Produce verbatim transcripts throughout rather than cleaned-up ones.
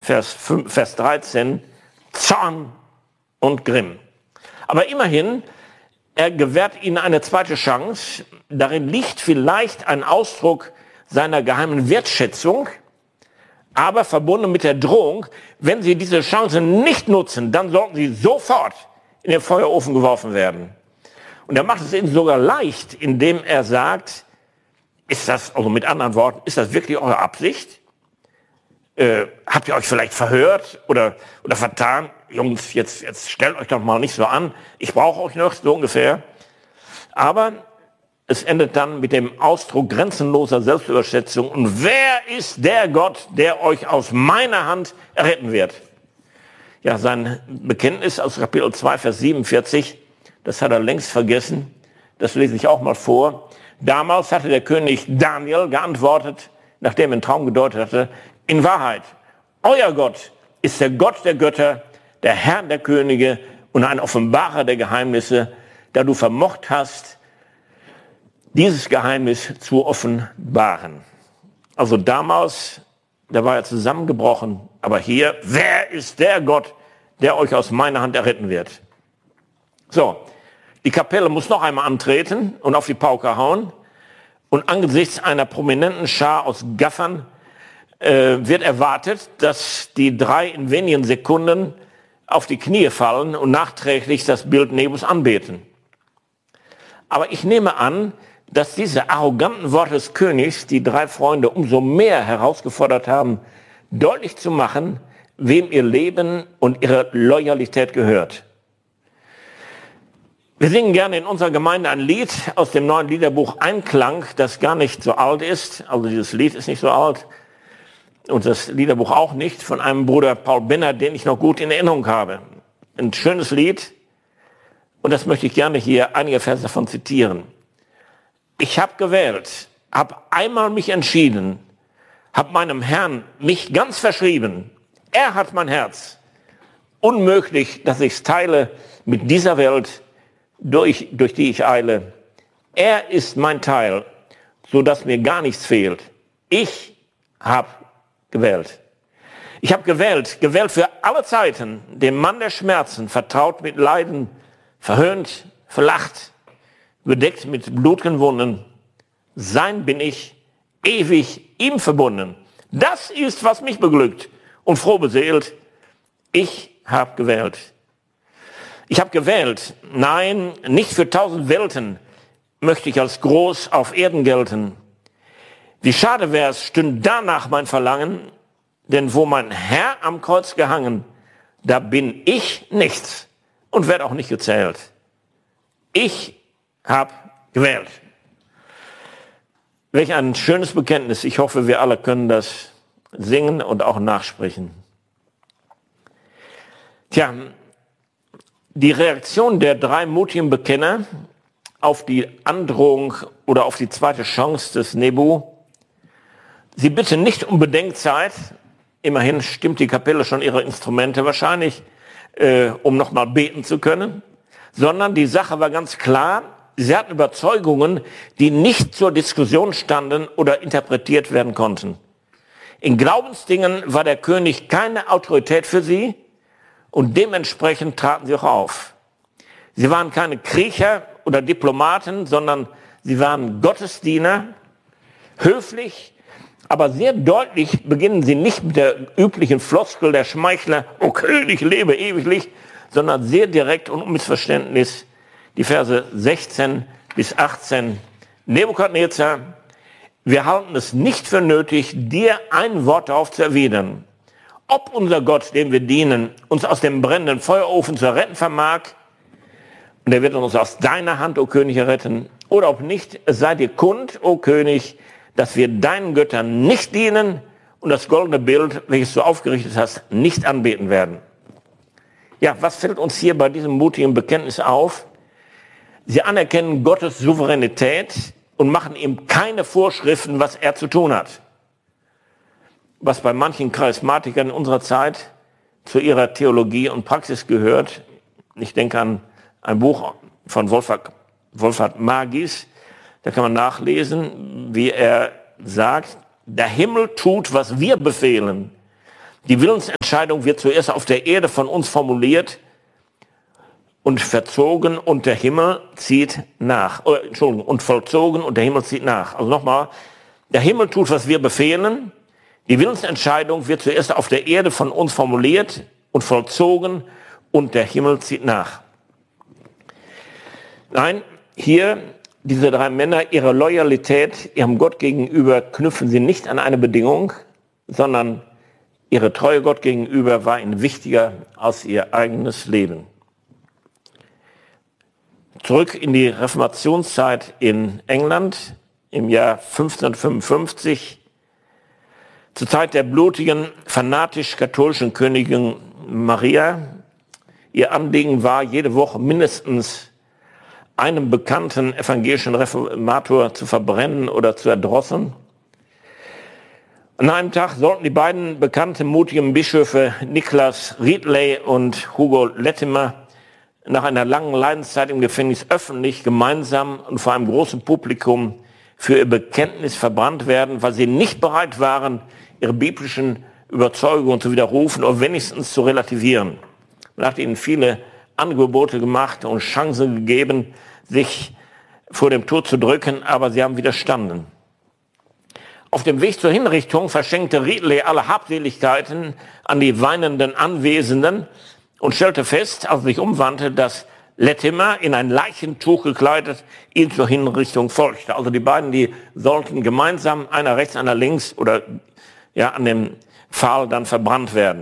Vers, fünf, Vers dreizehn, Zorn und Grimm. Aber immerhin, er gewährt ihnen eine zweite Chance. Darin liegt vielleicht ein Ausdruck seiner geheimen Wertschätzung, aber verbunden mit der Drohung, wenn sie diese Chance nicht nutzen, dann sollten sie sofort in den Feuerofen geworfen werden. Und er macht es ihnen sogar leicht, indem er sagt, ist das, also mit anderen Worten, ist das wirklich eure Absicht? Äh, habt ihr euch vielleicht verhört oder, oder vertan? Jungs, jetzt, jetzt stellt euch doch mal nicht so an, ich brauche euch noch, so ungefähr. Aber es endet dann mit dem Ausdruck grenzenloser Selbstüberschätzung. Und wer ist der Gott, der euch aus meiner Hand erretten wird? Ja, sein Bekenntnis aus Kapitel zwei, Vers siebenundvierzig, das hat er längst vergessen. Das lese ich auch mal vor. Damals hatte der König Daniel geantwortet, nachdem er einen Traum gedeutet hatte, in Wahrheit, euer Gott ist der Gott der Götter, der Herr der Könige und ein Offenbarer der Geheimnisse, da du vermocht hast, dieses Geheimnis zu offenbaren. Also damals, da war er zusammengebrochen, aber hier, wer ist der Gott, der euch aus meiner Hand erretten wird? So, die Kapelle muss noch einmal antreten und auf die Pauke hauen. Und angesichts einer prominenten Schar aus Gaffern äh, wird erwartet, dass die drei in wenigen Sekunden auf die Knie fallen und nachträglich das Bild Nebus anbeten. Aber ich nehme an, dass diese arroganten Worte des Königs die drei Freunde umso mehr herausgefordert haben, deutlich zu machen, wem ihr Leben und ihre Loyalität gehört. Wir singen gerne in unserer Gemeinde ein Lied aus dem neuen Liederbuch Einklang, das gar nicht so alt ist. Also dieses Lied ist nicht so alt und das Liederbuch auch nicht, von einem Bruder Paul Benner, den ich noch gut in Erinnerung habe. Ein schönes Lied und das möchte ich gerne hier einige Verse davon zitieren. Ich habe gewählt, habe einmal mich entschieden, habe meinem Herrn mich ganz verschrieben. Er hat mein Herz. Unmöglich, dass ich es teile mit dieser Welt, durch, durch die ich eile. Er ist mein Teil, so dass mir gar nichts fehlt. Ich habe gewählt. Ich habe gewählt, gewählt für alle Zeiten, den Mann der Schmerzen, vertraut mit Leiden, verhöhnt, verlacht, bedeckt mit blutigen Wunden. Sein bin ich, ewig ihm verbunden. Das ist, was mich beglückt und froh beseelt. Ich habe gewählt. Ich habe gewählt. Nein, nicht für tausend Welten möchte ich als groß auf Erden gelten. Wie schade wär's, stünde danach mein Verlangen, denn wo mein Herr am Kreuz gehangen, da bin ich nichts und werde auch nicht gezählt. Ich habe gewählt. Welch ein schönes Bekenntnis. Ich hoffe, wir alle können das singen und auch nachsprechen. Tja, die Reaktion der drei mutigen Bekenner auf die Androhung oder auf die zweite Chance des Nebu, sie bitten nicht um Bedenkzeit, immerhin stimmt die Kapelle schon ihre Instrumente wahrscheinlich, äh, um nochmal beten zu können, sondern die Sache war ganz klar, sie hatten Überzeugungen, die nicht zur Diskussion standen oder interpretiert werden konnten. In Glaubensdingen war der König keine Autorität für sie und dementsprechend traten sie auch auf. Sie waren keine Kriecher oder Diplomaten, sondern sie waren Gottesdiener, höflich, aber sehr deutlich beginnen sie nicht mit der üblichen Floskel der Schmeichler, o König, lebe ewiglich, sondern sehr direkt und unmissverständlich die Verse sechzehn bis achtzehn. Nebukadnezar, wir halten es nicht für nötig, dir ein Wort darauf zu erwidern. Ob unser Gott, dem wir dienen, uns aus dem brennenden Feuerofen zu retten vermag, und er wird uns aus deiner Hand, o König, retten, oder ob nicht, es sei dir kund, o König, dass wir deinen Göttern nicht dienen und das goldene Bild, welches du aufgerichtet hast, nicht anbeten werden. Ja, was fällt uns hier bei diesem mutigen Bekenntnis auf? Sie anerkennen Gottes Souveränität und machen ihm keine Vorschriften, was er zu tun hat. Was bei manchen Charismatikern in unserer Zeit zu ihrer Theologie und Praxis gehört. Ich denke an ein Buch von Wolfhard, Wolfhard Magis, da kann man nachlesen, wie er sagt, der Himmel tut, was wir befehlen. Die Willensentscheidung wird zuerst auf der Erde von uns formuliert und verzogen und der Himmel zieht nach. Oh, Entschuldigung, und vollzogen und der Himmel zieht nach. Also nochmal, der Himmel tut, was wir befehlen. Die Willensentscheidung wird zuerst auf der Erde von uns formuliert und vollzogen und der Himmel zieht nach. Nein, hier, diese drei Männer, ihre Loyalität ihrem Gott gegenüber knüpfen sie nicht an eine Bedingung, sondern ihre Treue Gott gegenüber war ihnen wichtiger als ihr eigenes Leben. Zurück in die Reformationszeit in England im Jahr fünfzehnhundertfünfundfünfzig, zur Zeit der blutigen, fanatisch-katholischen Königin Maria. Ihr Anliegen war, jede Woche mindestens einen bekannten evangelischen Reformator zu verbrennen oder zu erdrosseln. An einem Tag sollten die beiden bekannten, mutigen Bischöfe Nicholas Ridley und Hugo Latimer nach einer langen Leidenszeit im Gefängnis öffentlich, gemeinsam und vor einem großen Publikum für ihr Bekenntnis verbrannt werden, weil sie nicht bereit waren, ihre biblischen Überzeugungen zu widerrufen oder wenigstens zu relativieren. Man hat ihnen viele Angebote gemacht und Chancen gegeben, sich vor dem Tod zu drücken, aber sie haben widerstanden. Auf dem Weg zur Hinrichtung verschenkte Ridley alle Habseligkeiten an die weinenden Anwesenden und stellte fest, als er sich umwandte, dass Latimer in ein Leichentuch gekleidet ihn zur Hinrichtung folgte. Also die beiden, die sollten gemeinsam, einer rechts, einer links, oder ja, an dem Pfahl dann verbrannt werden.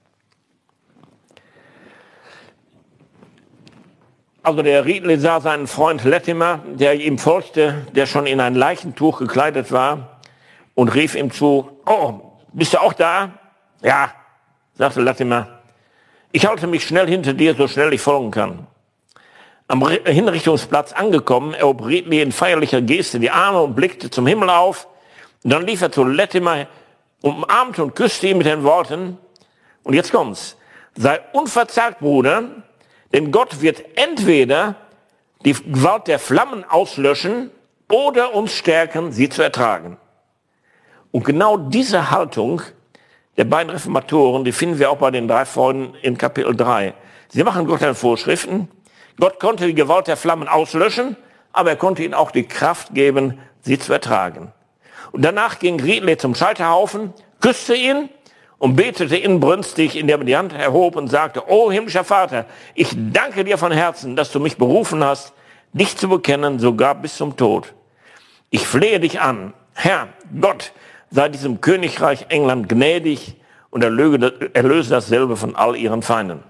Also der Ridley sah seinen Freund Latimer, der ihm folgte, der schon in ein Leichentuch gekleidet war, und rief ihm zu: Oh, bist du auch da? Ja, sagte Latimer. Ich halte mich schnell hinter dir, so schnell ich folgen kann. Am Hinrichtungsplatz angekommen, erhob Ridley in feierlicher Geste die Arme und blickte zum Himmel auf. Und dann lief er zu Latimer, umarmte und küsste ihn mit den Worten: Und jetzt kommt's. Sei unverzagt, Bruder, denn Gott wird entweder die Gewalt der Flammen auslöschen oder uns stärken, sie zu ertragen. Und genau diese Haltung der beiden Reformatoren, die finden wir auch bei den drei Freunden in Kapitel drei. Sie machen Gott eine Vorschriften. Gott konnte die Gewalt der Flammen auslöschen, aber er konnte ihnen auch die Kraft geben, sie zu ertragen. Und danach ging Ridley zum Scheiterhaufen, küsste ihn und betete inbrünstig, indem er die Hand erhob und sagte: Oh himmlischer Vater, ich danke dir von Herzen, dass du mich berufen hast, dich zu bekennen, sogar bis zum Tod. Ich flehe dich an, Herr Gott, sei diesem Königreich England gnädig und erlöse dasselbe von all ihren Feinden.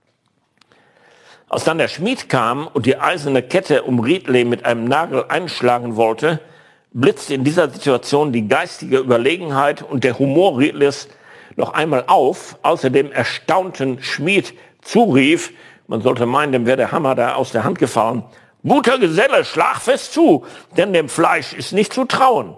Als dann der Schmied kam und die eiserne Kette um Ridley mit einem Nagel einschlagen wollte, blitzte in dieser Situation die geistige Überlegenheit und der Humor Ridleys noch einmal auf, als er dem erstaunten Schmied zurief, man sollte meinen, dem wäre der Hammer da aus der Hand gefallen: Guter Geselle, schlag fest zu, denn dem Fleisch ist nicht zu trauen.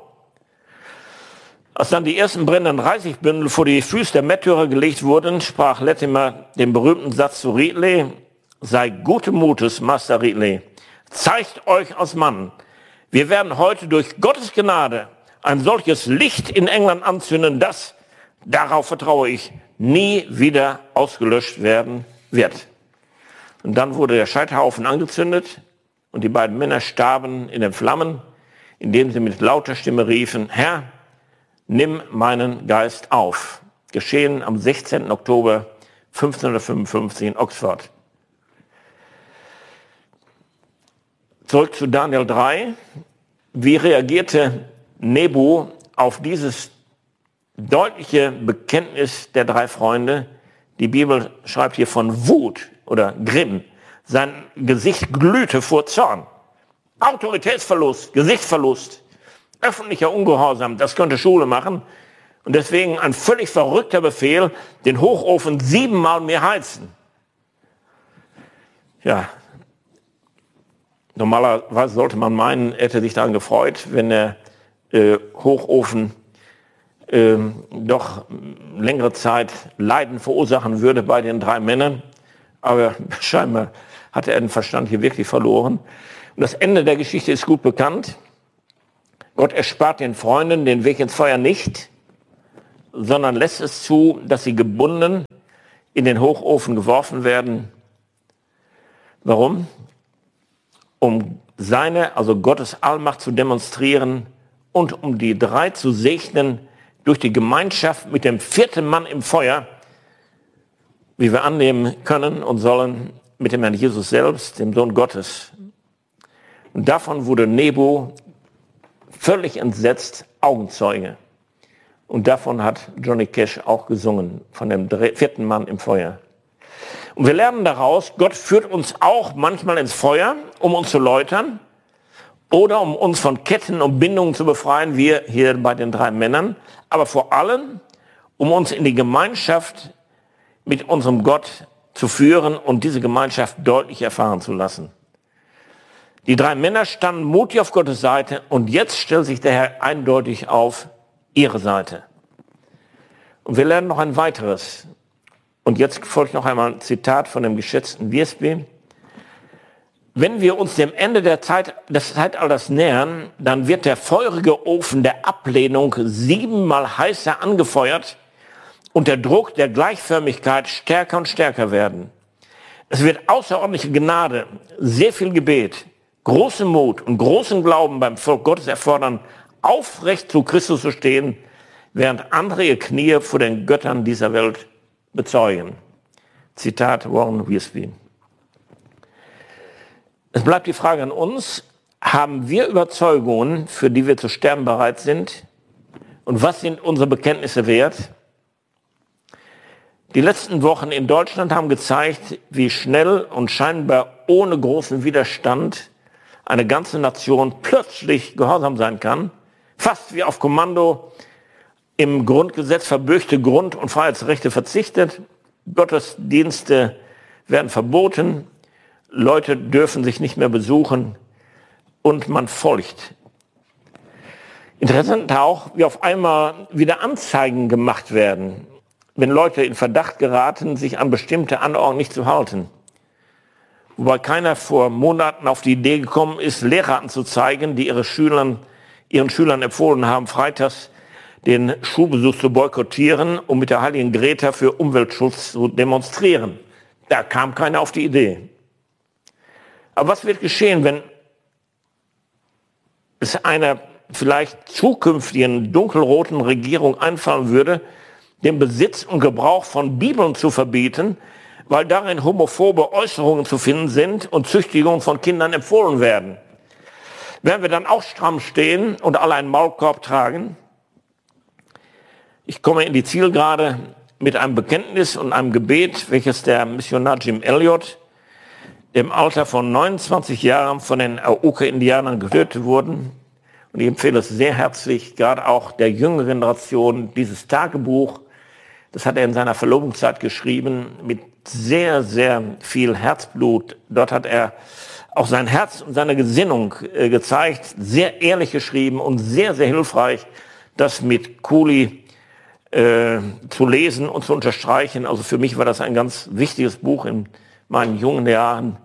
Als dann die ersten brennenden Reisigbündel vor die Füße der Märtyrer gelegt wurden, sprach Latimer den berühmten Satz zu Ridley: Sei guten Mutes, Master Ridley, zeigt euch als Mann. Wir werden heute durch Gottes Gnade ein solches Licht in England anzünden, das, darauf vertraue ich, nie wieder ausgelöscht werden wird. Und dann wurde der Scheiterhaufen angezündet und die beiden Männer starben in den Flammen, indem sie mit lauter Stimme riefen: Herr, nimm meinen Geist auf. Geschehen am sechzehnten Oktober fünfzehnhundertfünfundfünfzig in Oxford. Zurück zu Daniel drei. Wie reagierte Nebu auf dieses deutliche Bekenntnis der drei Freunde? Die Bibel schreibt hier von Wut oder Grimm. Sein Gesicht glühte vor Zorn. Autoritätsverlust, Gesichtsverlust, öffentlicher Ungehorsam, das könnte Schule machen. Und deswegen ein völlig verrückter Befehl: den Hochofen siebenmal mehr heizen. Ja, normalerweise sollte man meinen, er hätte sich daran gefreut, wenn der äh, Hochofen äh, doch längere Zeit Leiden verursachen würde bei den drei Männern. Aber scheinbar hat er den Verstand hier wirklich verloren. Und das Ende der Geschichte ist gut bekannt. Gott erspart den Freunden den Weg ins Feuer nicht, sondern lässt es zu, dass sie gebunden in den Hochofen geworfen werden. Warum? Um seine, also Gottes Allmacht zu demonstrieren und um die drei zu segnen durch die Gemeinschaft mit dem vierten Mann im Feuer, wie wir annehmen können und sollen, mit dem Herrn Jesus selbst, dem Sohn Gottes. Und davon wurde Nebo völlig entsetzt Augenzeuge. Und davon hat Johnny Cash auch gesungen, von dem vierten Mann im Feuer. Und wir lernen daraus, Gott führt uns auch manchmal ins Feuer, um uns zu läutern oder um uns von Ketten und Bindungen zu befreien, wie hier bei den drei Männern, aber vor allem, um uns in die Gemeinschaft mit unserem Gott zu führen und diese Gemeinschaft deutlich erfahren zu lassen. Die drei Männer standen mutig auf Gottes Seite und jetzt stellt sich der Herr eindeutig auf ihre Seite. Und wir lernen noch ein weiteres. Und jetzt folgt noch einmal ein Zitat von dem geschätzten Wiersbe. Wenn wir uns dem Ende der Zeit, des Zeitalters nähern, dann wird der feurige Ofen der Ablehnung siebenmal heißer angefeuert und der Druck der Gleichförmigkeit stärker und stärker werden. Es wird außerordentliche Gnade, sehr viel Gebet, großen Mut und großen Glauben beim Volk Gottes erfordern, aufrecht zu Christus zu stehen, während andere ihr Knie vor den Göttern dieser Welt bezeugen. Zitat Warren Wiersbe. Es bleibt die Frage an uns, haben wir Überzeugungen, für die wir zu sterben bereit sind? Und was sind unsere Bekenntnisse wert? Die letzten Wochen in Deutschland haben gezeigt, wie schnell und scheinbar ohne großen Widerstand eine ganze Nation plötzlich gehorsam sein kann, fast wie auf Kommando im Grundgesetz verbürgte Grund- und Freiheitsrechte verzichtet, Gottesdienste werden verboten, Leute dürfen sich nicht mehr besuchen und man folgt. Interessant auch, wie auf einmal wieder Anzeigen gemacht werden, wenn Leute in Verdacht geraten, sich an bestimmte Anordnungen nicht zu halten. Wobei keiner vor Monaten auf die Idee gekommen ist, Lehrer anzuzeigen, die ihre Schülern, ihren Schülern empfohlen haben, freitags den Schulbesuch zu boykottieren, um mit der heiligen Greta für Umweltschutz zu demonstrieren. Da kam keiner auf die Idee. Aber was wird geschehen, wenn es einer vielleicht zukünftigen dunkelroten Regierung einfallen würde, den Besitz und Gebrauch von Bibeln zu verbieten, weil darin homophobe Äußerungen zu finden sind und Züchtigungen von Kindern empfohlen werden? Werden wir dann auch stramm stehen und alle einen Maulkorb tragen? Ich komme in die Zielgerade mit einem Bekenntnis und einem Gebet, welches der Missionar Jim Elliot im Alter von neunundzwanzig Jahren von den Auca-Indianern getötet wurden. Und ich empfehle es sehr herzlich, gerade auch der jüngeren Generation, dieses Tagebuch, das hat er in seiner Verlobungszeit geschrieben, mit sehr, sehr viel Herzblut. Dort hat er auch sein Herz und seine Gesinnung äh, gezeigt, sehr ehrlich geschrieben und sehr, sehr hilfreich, das mit Cooley äh, zu lesen und zu unterstreichen. Also für mich war das ein ganz wichtiges Buch in meinen jungen Jahren.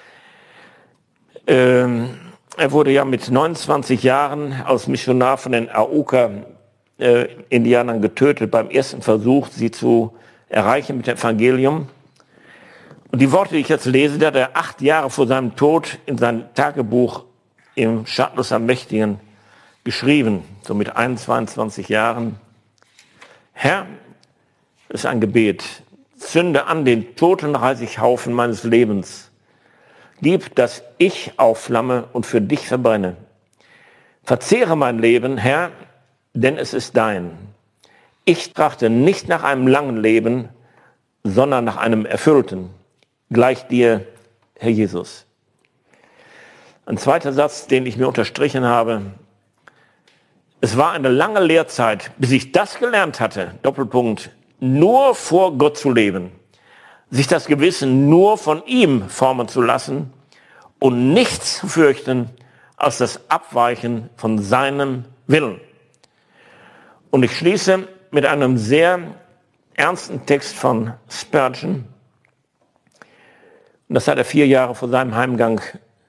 Ähm, er wurde ja mit neunundzwanzig Jahren als Missionar von den Auca-Indianern getötet beim ersten Versuch, sie zu erreichen mit dem Evangelium. Und die Worte, die ich jetzt lese, die hat er acht Jahre vor seinem Tod in sein Tagebuch im Schatten am Mächtigen geschrieben, so mit einundzwanzig Jahren. Herr, das ist ein Gebet, zünde an den toten Reisighaufen meines Lebens. Gib, dass ich aufflamme und für dich verbrenne. Verzehre mein Leben, Herr, denn es ist dein. Ich trachte nicht nach einem langen Leben, sondern nach einem erfüllten. Gleich dir, Herr Jesus. Ein zweiter Satz, den ich mir unterstrichen habe. Es war eine lange Lehrzeit, bis ich das gelernt hatte, Doppelpunkt, nur vor Gott zu leben, sich das Gewissen nur von ihm formen zu lassen und nichts zu fürchten als das Abweichen von seinem Willen. Und ich schließe mit einem sehr ernsten Text von Spurgeon. Und das hat er vier Jahre vor seinem Heimgang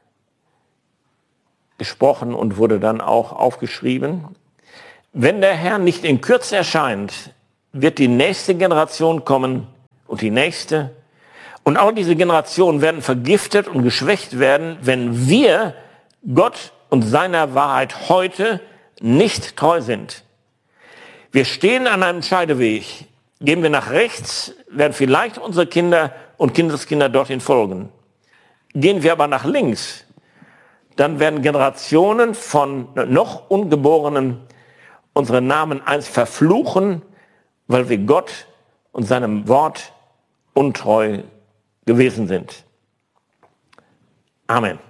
gesprochen und wurde dann auch aufgeschrieben. Wenn der Herr nicht in Kürze erscheint, wird die nächste Generation kommen und die nächste. Und auch diese Generationen werden vergiftet und geschwächt werden, wenn wir Gott und seiner Wahrheit heute nicht treu sind. Wir stehen an einem Scheideweg. Gehen wir nach rechts, werden vielleicht unsere Kinder und Kindeskinder dorthin folgen. Gehen wir aber nach links, dann werden Generationen von noch Ungeborenen unsere Namen einst verfluchen, weil wir Gott und seinem Wort untreu gewesen sind. Amen.